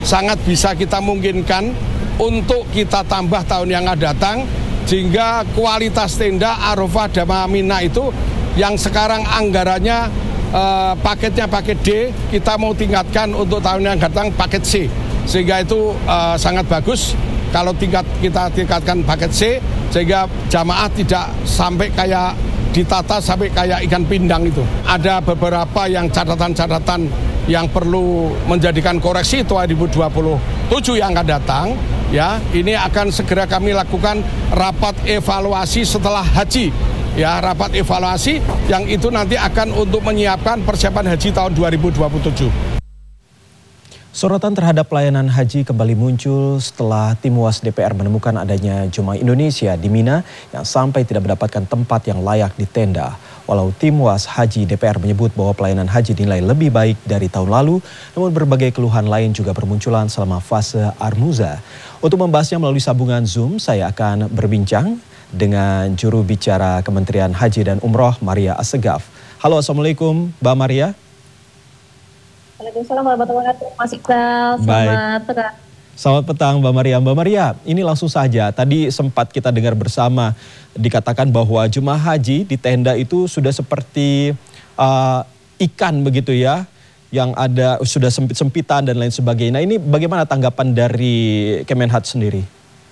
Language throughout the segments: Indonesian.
Sangat bisa kita mungkinkan untuk kita tambah tahun yang akan datang, sehingga kualitas tenda Arafah Jamaah Mina itu yang sekarang anggarannya paketnya paket D, kita mau tingkatkan untuk tahun yang akan datang paket C. Sehingga itu sangat bagus kalau kita tingkatkan paket C, sehingga jamaah tidak sampai kayak ditata sampai kayak ikan pindang itu. Ada beberapa yang catatan-catatan yang perlu menjadikan koreksi 2027 yang akan datang. Ya, ini akan segera kami lakukan rapat evaluasi setelah haji. Ya, rapat evaluasi yang itu nanti akan untuk menyiapkan persiapan haji tahun 2027. Sorotan terhadap pelayanan haji kembali muncul setelah tim UAS DPR menemukan adanya jemaah Indonesia di Mina yang sampai tidak mendapatkan tempat yang layak di tenda. Walau tim UAS Haji DPR menyebut bahwa pelayanan haji dinilai lebih baik dari tahun lalu, namun berbagai keluhan lain juga bermunculan selama fase Armuza. Untuk membahasnya melalui sambungan Zoom, saya akan berbincang dengan juru bicara Kementerian Haji dan Umroh, Maria Assegaf. Halo, Assalamualaikum Mbak Maria. Waalaikumsalam warahmatullahi wabarakatuh, Mas Iqbal. Selamat petang. Selamat petang Mbak Maria. Mbak Maria, ini langsung saja. Tadi sempat kita dengar bersama dikatakan bahwa jemaah haji di tenda itu sudah seperti ikan begitu ya, yang ada sudah sempit-sempitan dan lain sebagainya. Nah, ini bagaimana tanggapan dari Kemenhad sendiri?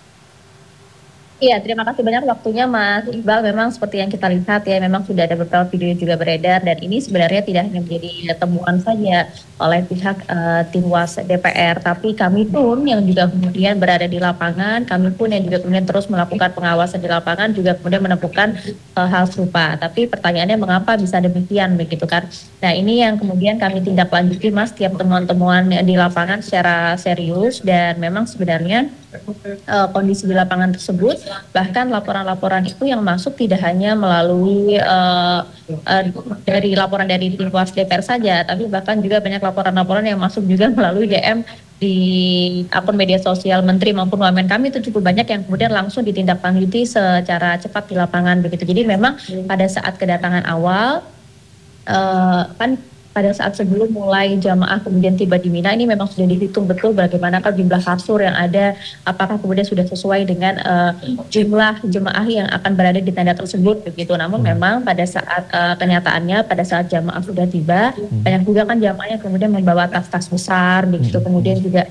Iya, terima kasih banyak waktunya Mas Iqbal. Memang seperti yang kita lihat ya, memang sudah ada beberapa video juga beredar, dan ini sebenarnya tidak hanya menjadi temuan saja oleh pihak tim UAS DPR, tapi kami pun yang juga kemudian berada di lapangan, kami pun yang juga kemudian terus melakukan pengawasan di lapangan juga kemudian menemukan hal serupa. Tapi pertanyaannya mengapa bisa demikian begitu kan? Nah, ini yang kemudian kami tindak lanjuti Mas, tiap temuan-temuan di lapangan secara serius, dan memang sebenarnya kondisi di lapangan tersebut, bahkan laporan-laporan itu yang masuk tidak hanya melalui dari laporan dari tim UAS DPR saja, tapi bahkan juga banyak laporan-laporan yang masuk juga melalui DM di akun media sosial Menteri maupun Wamen kami. Itu cukup banyak yang kemudian langsung ditindaklanjuti secara cepat di lapangan begitu. Jadi memang pada saat kedatangan awal pada saat sebelum mulai jamaah kemudian tiba di Mina, ini memang sudah dihitung betul bagaimanakah jumlah kasur yang ada, apakah kemudian sudah sesuai dengan jumlah jemaah yang akan berada di tenda tersebut begitu. Namun memang pada saat kenyataannya pada saat jamaah sudah tiba, banyak juga kan jamaah yang kemudian membawa tas-tas besar begitu, kemudian juga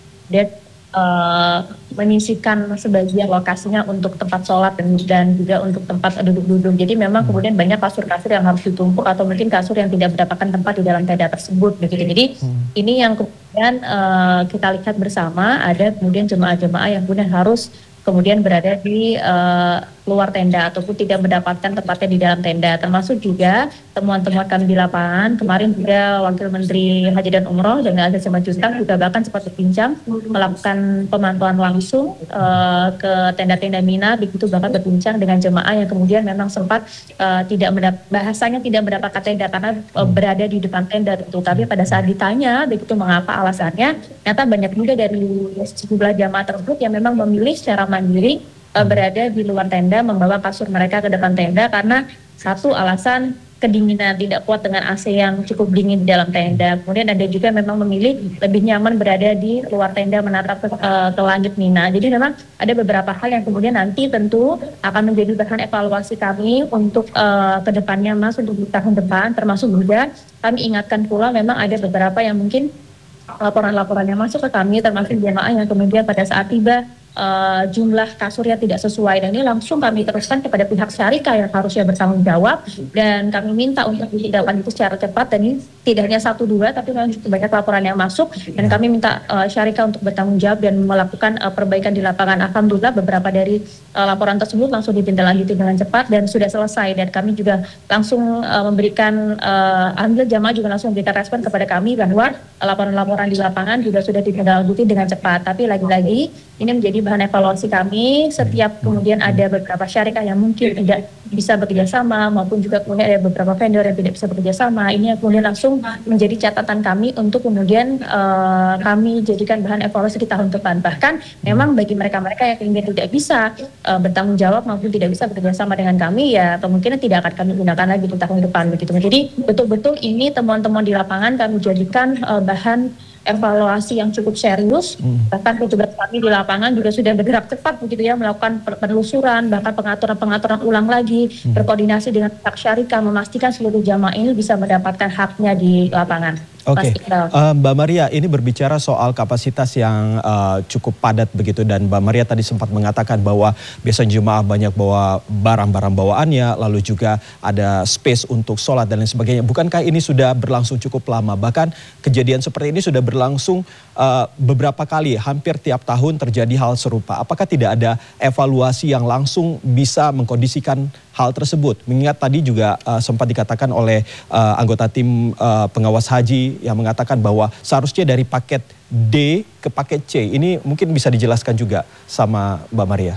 menyisikan sebagian lokasinya untuk tempat sholat dan juga untuk tempat duduk-duduk. Jadi memang kemudian banyak kasur-kasur yang harus ditumpuk atau mungkin kasur yang tidak mendapatkan tempat di dalam tenda tersebut begitu. Jadi ini yang kemudian kita lihat bersama, ada kemudian jemaah-jemaah yang kemudian harus kemudian berada di luar tenda ataupun tidak mendapatkan tempatnya di dalam tenda. Termasuk juga temuan-temuan kami di lapangan. Kemarin juga Wakil Menteri Haji dan Umroh dengan Azza Simanjuntak juga bahkan sempat berbincang melakukan pemantauan langsung ke tenda-tenda Mina, begitu bahkan berbincang dengan jemaah yang kemudian memang sempat bahasanya tidak mendapatkan tenda karena berada di depan tenda tentu. Tapi pada saat ditanya begitu mengapa alasannya, ternyata banyak juga dari sejumlah jemaah tersebut yang memang memilih secara mandiri berada di luar tenda, membawa kasur mereka ke depan tenda karena satu alasan kedinginan, tidak kuat dengan AC yang cukup dingin di dalam tenda. Kemudian ada juga memang memilih lebih nyaman berada di luar tenda menatap ke langit Mina. Jadi memang ada beberapa hal yang kemudian nanti tentu akan menjadi bahan evaluasi kami untuk kedepannya Mas, untuk di tahun depan. Termasuk juga kami ingatkan pula memang ada beberapa yang mungkin laporan-laporan yang masuk ke kami, termasuk jemaah yang kemudian pada saat tiba jumlah kasurnya tidak sesuai, dan ini langsung kami teruskan kepada pihak syarikah yang harusnya bertanggung jawab, dan kami minta untuk ditindaklanjuti secara cepat. Dan ini tidak hanya 1-2 tapi memang cukup banyak laporan yang masuk, dan kami minta syarikah untuk bertanggung jawab dan melakukan perbaikan di lapangan. Alhamdulillah beberapa dari laporan tersebut langsung ditindaklanjuti dengan cepat dan sudah selesai, dan kami juga langsung memberikan alhamdulillah jamaah juga langsung memberikan respon kepada kami bahwa laporan-laporan di lapangan juga sudah ditindaklanjuti dengan cepat. Tapi lagi-lagi ini menjadi bahan evaluasi kami setiap kemudian ada beberapa syarikah yang mungkin tidak bisa bekerja sama, maupun juga kemudian ada beberapa vendor yang tidak bisa bekerja sama. Ini kemudian langsung menjadi catatan kami untuk kemudian kami jadikan bahan evaluasi di tahun depan. Bahkan memang bagi mereka-mereka yang kemudian tidak bisa bertanggung jawab maupun tidak bisa bekerja sama dengan kami, ya kemungkinan tidak akan kami gunakan lagi di tahun depan begitu. Jadi betul-betul ini temuan-temuan di lapangan kami jadikan bahan evaluasi yang cukup serius. Bahkan petugas kami di lapangan juga sudah bergerak cepat begitu ya, melakukan penelusuran, bahkan pengaturan ulang lagi, berkoordinasi dengan pihak syarikat, memastikan seluruh jamaah ini bisa mendapatkan haknya di lapangan. Oke, Mbak Maria, ini berbicara soal kapasitas yang cukup padat begitu, dan Mbak Maria tadi sempat mengatakan bahwa biasanya jemaah banyak bawa barang-barang bawaannya, lalu juga ada space untuk sholat dan lain sebagainya. Bukankah ini sudah berlangsung cukup lama? Bahkan kejadian seperti ini sudah berlangsung beberapa kali, hampir tiap tahun terjadi hal serupa. Apakah tidak ada evaluasi yang langsung bisa mengkondisikan hal tersebut? Mengingat tadi juga sempat dikatakan oleh anggota tim pengawas haji yang mengatakan bahwa seharusnya dari paket D ke paket C. Ini mungkin bisa dijelaskan juga sama Mbak Maria.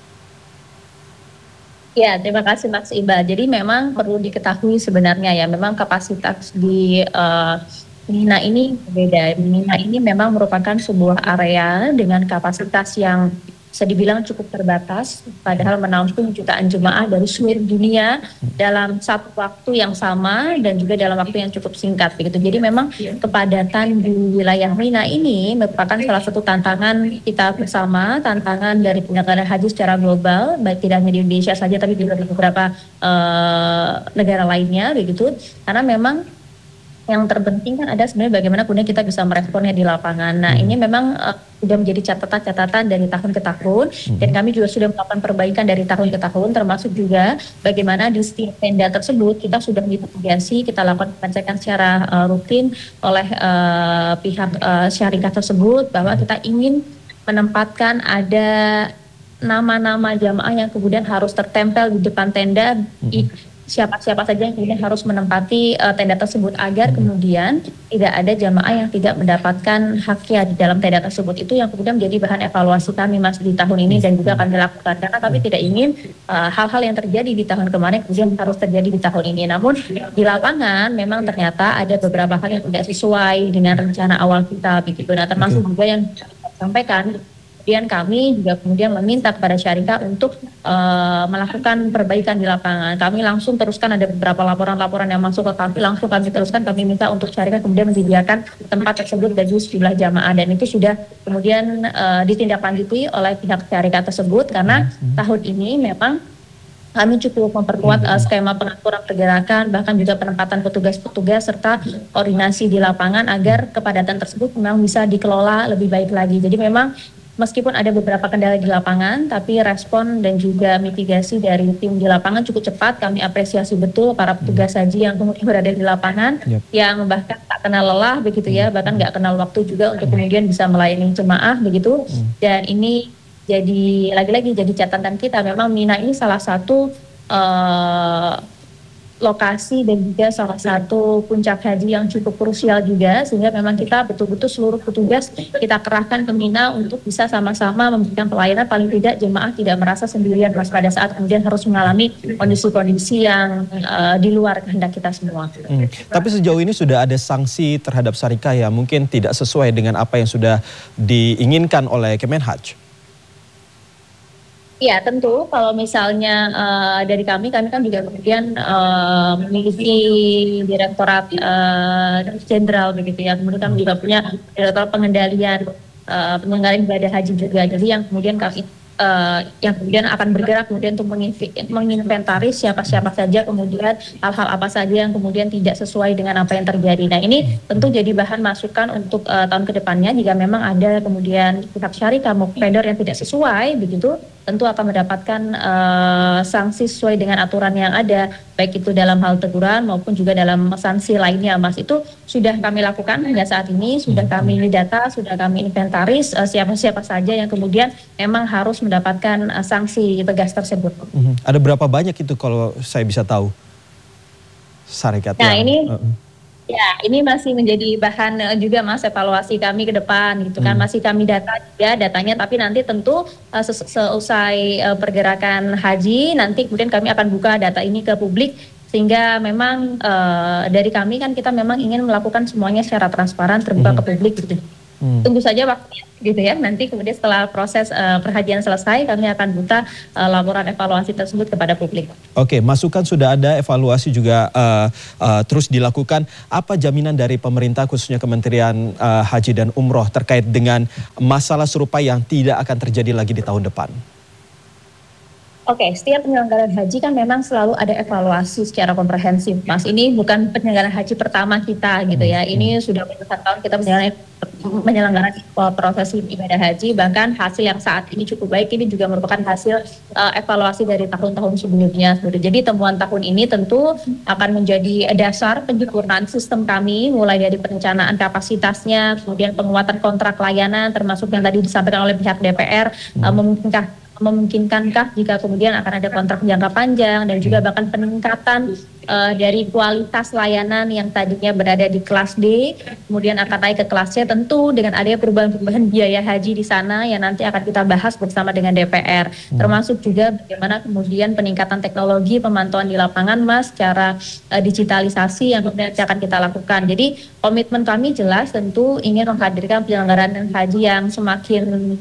Ya, terima kasih Mas Iba. Jadi memang perlu diketahui sebenarnya ya, memang kapasitas di Mina ini berbeda. Mina ini memang merupakan sebuah area dengan kapasitas yang bisa dibilang cukup terbatas, padahal menampung jutaan jemaah dari seluruh dunia dalam satu waktu yang sama dan juga dalam waktu yang cukup singkat begitu. Jadi memang kepadatan di wilayah Mina ini merupakan salah satu tantangan kita bersama, tantangan dari penyelenggara haji secara global, baik tidak hanya di Indonesia saja tapi juga di beberapa negara lainnya begitu. Karena memang yang terpenting kan ada sebenarnya bagaimana kemudian kita bisa meresponnya di lapangan. Nah ini memang sudah menjadi catatan-catatan dari tahun ke tahun, dan kami juga sudah melakukan perbaikan dari tahun ke tahun, termasuk juga bagaimana di setiap tenda tersebut kita sudah mitigasi, kita lakukan pengecekan secara rutin oleh pihak syarikat tersebut bahwa kita ingin menempatkan ada nama-nama jamaah yang kemudian harus tertempel di depan tenda. Siapa-siapa saja yang kemudian harus menempati tenda tersebut agar kemudian tidak ada jamaah yang tidak mendapatkan haknya di dalam tenda tersebut. Itu yang kemudian menjadi bahan evaluasi kami Mas di tahun ini dan juga akan dilakukan, karena kami tidak ingin hal-hal yang terjadi di tahun kemarin kemudian harus terjadi di tahun ini. Namun di lapangan memang ternyata ada beberapa hal yang tidak sesuai dengan rencana awal kita begitu. Nah termasuk juga yang sampaikan. Kemudian kami juga kemudian meminta kepada syarikat untuk melakukan perbaikan di lapangan. Kami langsung teruskan, ada beberapa laporan-laporan yang masuk ke kami, langsung kami teruskan, kami minta untuk syarikat kemudian menyediakan tempat tersebut bagi sejumlah jamaah, dan itu sudah kemudian ditindaklanjuti oleh pihak syarikat tersebut, karena tahun ini memang kami cukup memperkuat skema pengaturan pergerakan, bahkan juga penempatan petugas-petugas serta koordinasi di lapangan agar kepadatan tersebut memang bisa dikelola lebih baik lagi. Jadi memang meskipun ada beberapa kendala di lapangan, tapi respon dan juga mitigasi dari tim di lapangan cukup cepat. Kami apresiasi betul para petugas haji yang kemudian berada di lapangan, yang bahkan tak kenal lelah begitu ya, bahkan nggak kenal waktu juga untuk kemudian bisa melayani jemaah begitu. Dan ini jadi lagi-lagi jadi catatan kita, memang Mina ini salah satu lokasi dan juga salah satu puncak haji yang cukup krusial juga, sehingga memang kita betul-betul seluruh petugas kita kerahkan ke Mina untuk bisa sama-sama memberikan pelayanan, paling tidak jemaah tidak merasa sendirian pada saat kemudian harus mengalami kondisi-kondisi yang di luar kehendak kita semua. Tapi sejauh ini sudah ada sanksi terhadap syarikat yang mungkin tidak sesuai dengan apa yang sudah diinginkan oleh Kemenhaj? Iya tentu, kalau misalnya dari kami kan juga kemudian memiliki Direktorat Jenderal begitu ya, kemudian kami juga punya Direktorat Pengendalian penyelenggaraan ibadah haji juga, jadi yang kemudian kami yang kemudian akan bergerak kemudian untuk menginventaris siapa-siapa saja, kemudian hal-hal apa saja yang kemudian tidak sesuai dengan apa yang terjadi. Nah ini tentu jadi bahan masukan untuk tahun kedepannya, jika memang ada kemudian pihak syarikat maupun vendor yang tidak sesuai begitu, tentu akan mendapatkan sanksi sesuai dengan aturan yang ada, baik itu dalam hal teguran maupun juga dalam sanksi lainnya Mas. Itu sudah kami lakukan hingga saat ini, sudah kami data, sudah kami inventaris siapa-siapa saja yang kemudian memang harus mendapatkan sanksi tegas tersebut. Ada berapa banyak itu kalau saya bisa tahu syarikat? Nah ini ya, ini masih menjadi bahan juga Mas evaluasi kami ke depan gitu kan, masih kami data juga datanya, tapi nanti tentu seusai pergerakan haji nanti kemudian kami akan buka data ini ke publik, sehingga memang dari kami kan kita memang ingin melakukan semuanya secara transparan, terbuka ke publik gitu. Tunggu saja waktunya gitu ya. Nanti kemudian setelah proses perhajian selesai, kami akan buka laporan evaluasi tersebut kepada publik. Oke, masukan sudah ada, evaluasi juga terus dilakukan. Apa jaminan dari pemerintah khususnya Kementerian Haji dan Umroh terkait dengan masalah serupa yang tidak akan terjadi lagi di tahun depan? Oke, setiap penyelenggaraan haji kan memang selalu ada evaluasi secara komprehensif, Mas. Ini bukan penyelenggaraan haji pertama kita gitu ya. Ini sudah belasan tahun kita menyelenggarakan prosesi ibadah haji, bahkan hasil yang saat ini cukup baik ini juga merupakan hasil evaluasi dari tahun-tahun sebelumnya. Jadi temuan tahun ini tentu akan menjadi dasar penyempurnaan sistem kami, mulai dari perencanaan kapasitasnya, kemudian penguatan kontrak layanan, termasuk yang tadi disampaikan oleh pihak DPR, memungkinkankah jika kemudian akan ada kontrak jangka panjang, dan juga bahkan peningkatan dari kualitas layanan yang tadinya berada di kelas D kemudian akan naik ke kelas C, tentu dengan adanya perubahan-perubahan biaya haji di sana yang nanti akan kita bahas bersama dengan DPR, termasuk juga bagaimana kemudian peningkatan teknologi pemantauan di lapangan, Mas, secara digitalisasi yang kemudian akan kita lakukan. Jadi komitmen kami jelas tentu ingin menghadirkan penyelenggaraan haji yang semakin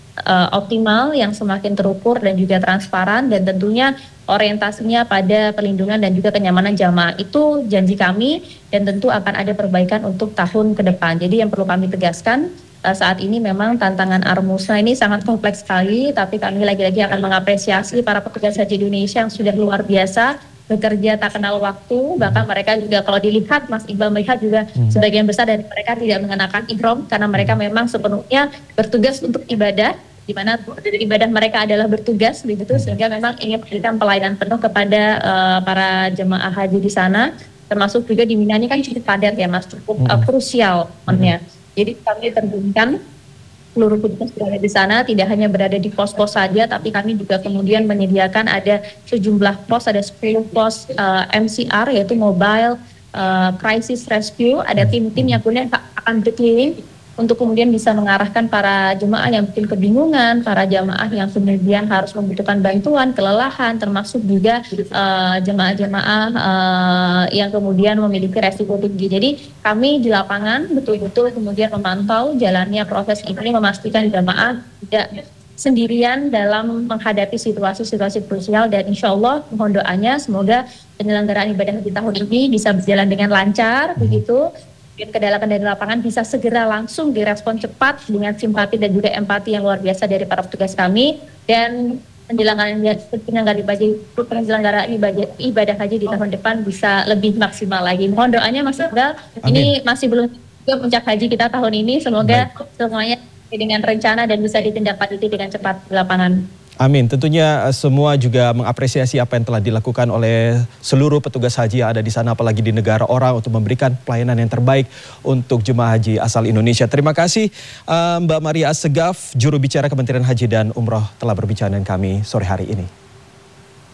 optimal, yang semakin terukur dan juga transparan, dan tentunya orientasinya pada perlindungan dan juga kenyamanan jamaah. Itu janji kami, dan tentu akan ada perbaikan untuk tahun ke depan. Jadi yang perlu kami tegaskan, saat ini memang tantangan Armusna ini sangat kompleks sekali, tapi kami lagi-lagi akan mengapresiasi para petugas haji Indonesia yang sudah luar biasa bekerja tak kenal waktu. Bahkan mereka juga kalau dilihat, Mas Iqbal melihat juga sebagian besar dari mereka tidak mengenakan ihram karena mereka memang sepenuhnya bertugas untuk ibadah, di mana ibadah mereka adalah bertugas begitu, sehingga memang ingin memberikan pelayanan penuh kepada para jemaah haji di sana, termasuk juga di Mina ini kan cukup padat ya, Mas, cukup krusial momennya. Jadi kami terjunkan seluruh petugas berada di sana, tidak hanya berada di pos-pos saja, tapi kami juga kemudian menyediakan ada sejumlah pos, ada 10 pos MCR, yaitu Mobile Crisis Rescue. Ada tim-tim yang kemudian akan berkeliling untuk kemudian bisa mengarahkan para jemaah yang mungkin kebingungan, para jemaah yang kemudian harus membutuhkan bantuan, kelelahan, termasuk juga jemaah-jemaah yang kemudian memiliki resiko tinggi. Jadi kami di lapangan betul-betul kemudian memantau jalannya proses ini, memastikan jemaah tidak sendirian dalam menghadapi situasi-situasi krusial, dan insya Allah mohon doanya semoga penyelenggaraan ibadah di tahun ini bisa berjalan dengan lancar begitu. Kedalaman dari lapangan bisa segera langsung direspon cepat dengan simpati dan juga empati yang luar biasa dari para petugas kami, dan penyelenggaraan ibadah haji di tahun depan bisa lebih maksimal lagi. Mohon doanya, Mas Iqbal. Ini masih belum juga puncak haji kita tahun ini, semoga semuanya dengan rencana dan bisa ditindaklanjuti dengan cepat di lapangan. Amin. Tentunya semua juga mengapresiasi apa yang telah dilakukan oleh seluruh petugas haji yang ada di sana, apalagi di negara orang, untuk memberikan pelayanan yang terbaik untuk jemaah haji asal Indonesia. Terima kasih Mbak Maria Assegaf, juru bicara Kementerian Haji dan Umroh, telah berbicara dengan kami sore hari ini.